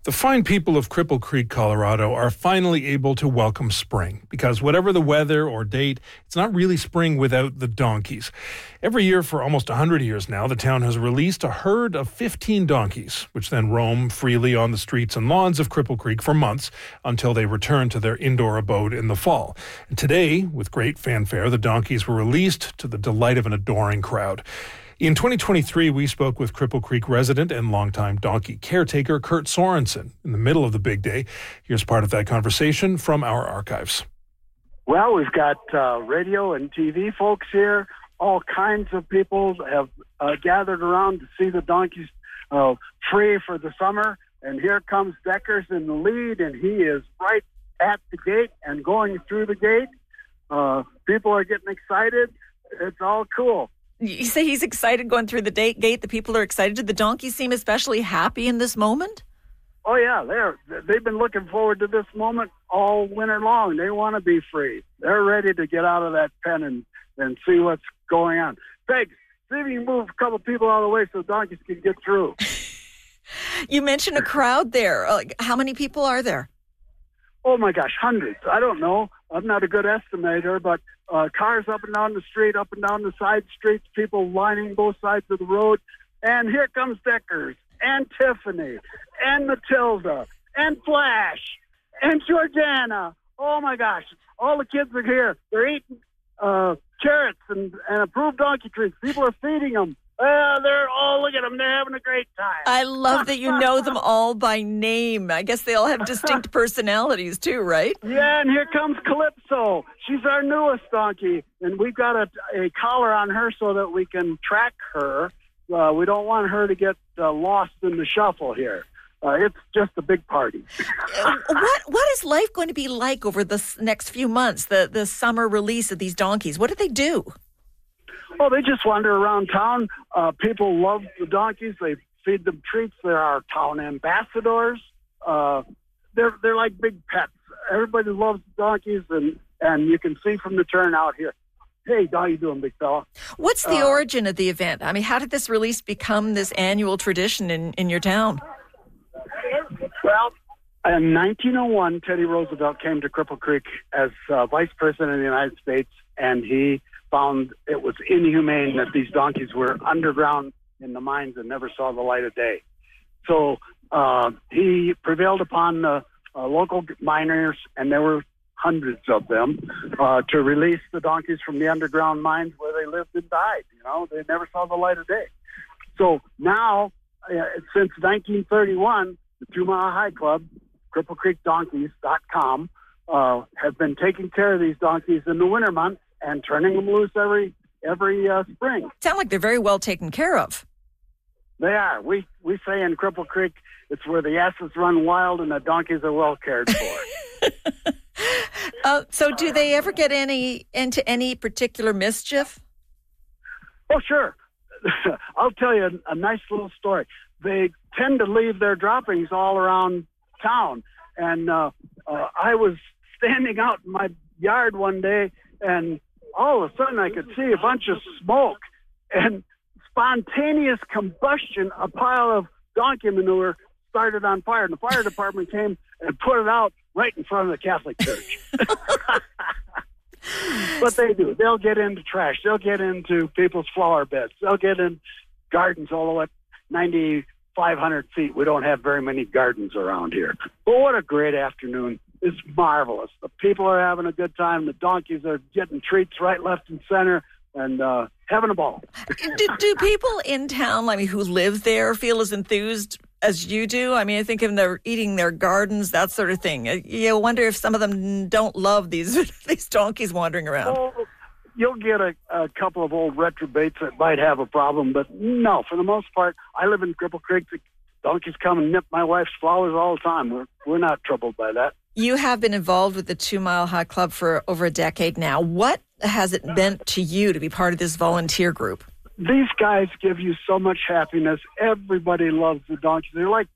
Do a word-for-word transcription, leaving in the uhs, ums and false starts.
The fine people of Cripple Creek, Colorado are finally able to welcome spring because whatever the weather or date, it's not really spring without the donkeys. Every year for almost one hundred years now, the town has released a herd of fifteen donkeys, which then roam freely on the streets and lawns of Cripple Creek for months until they return to their indoor abode in the fall. And today, with great fanfare, the donkeys were released to the delight of an adoring crowd. In twenty twenty-three, we spoke with Cripple Creek resident and longtime donkey caretaker Kurt Sorensen in the middle of the big day. Here's part of that conversation from our archives. Well, we've got uh, radio and T V folks here. All kinds of people have uh, gathered around to see the donkeys uh, free for the summer. And here comes Deckers in the lead, and he is right at the gate and going through the gate. Uh, people are getting excited. It's all cool. You say he's excited going through the gate. The people are excited. Did the donkeys seem especially happy in this moment? Oh, yeah. They're, they've been looking forward to this moment all winter long. They want to be free. They're ready to get out of that pen and, and see what's going on. Peg, see if you can move a couple people out of the way so the donkeys can get through. You mentioned a crowd there. Like, how many people are there? Oh, my gosh, hundreds. I don't know. I'm not a good estimator, but uh, cars up and down the street, up and down the side streets, people lining both sides of the road. And here comes Deckers, and Tiffany, and Matilda, and Flash, and Georgiana. Oh, my gosh. All the kids are here. They're eating uh, carrots and, and approved donkey treats. People are feeding them. Uh, they're all, look at them, they're having a great time. I love that you know them all by name. I guess they all have distinct personalities too, right? Yeah, and here comes Calypso. She's our newest donkey, and we've got a, a collar on her so that we can track her. Uh, we don't want her to get uh, lost in the shuffle here. Uh, it's just a big party. what What is life going to be like over the next few months, the, the summer release of these donkeys? What do they do? Oh, they just wander around town. Uh, people love the donkeys. They feed them treats. They're our town ambassadors. Uh, they're they're like big pets. Everybody loves donkeys, and, and you can see from the turnout here. Hey, how you doing, big fella? What's the uh, origin of the event? I mean, how did this release become this annual tradition in, in your town? Well, in nineteen oh one, Teddy Roosevelt came to Cripple Creek as uh, Vice President of the United States, and he found it was inhumane that these donkeys were underground in the mines and never saw the light of day. So uh, he prevailed upon the uh, local miners, and there were hundreds of them, uh, to release the donkeys from the underground mines where they lived and died. You know, they never saw the light of day. So now, uh, since nineteen thirty-one, the Two Mile High Club, cripple creek donkeys dot com, uh, have been taking care of these donkeys in the winter months and turning them loose every every uh, spring. Sound like they're very well taken care of. They are. We we say in Cripple Creek, it's where the asses run wild and the donkeys are well cared for. uh, so, do they ever get any into any particular mischief? Oh, sure. I'll tell you a, a nice little story. They tend to leave their droppings all around town, and uh, uh, I was standing out in my yard one day, and all of a sudden I could see a bunch of smoke and spontaneous combustion. A pile of donkey manure started on fire, and the fire department came and put it out right in front of the Catholic Church. But they do. They'll get into trash. They'll get into people's flower beds. They'll get in gardens all the way ninety-five hundred feet. We don't have very many gardens around here. But what a great afternoon. It's marvelous. The people are having a good time. The donkeys are getting treats right, left, and center, and uh, having a ball. do, do people in town, I mean, who live there, feel as enthused as you do? I mean, I think if they're eating their gardens, that sort of thing. You wonder if some of them don't love these these donkeys wandering around. Well, you'll get a, a couple of old retrobates that might have a problem, but no, for the most part, I live in Cripple Creek. The donkeys come and nip my wife's flowers all the time. We're we're not troubled by that. You have been involved with the Two Mile High Club for over a decade now. What has it meant to you to be part of this volunteer group? These guys give you so much happiness. Everybody loves the donkeys. They're like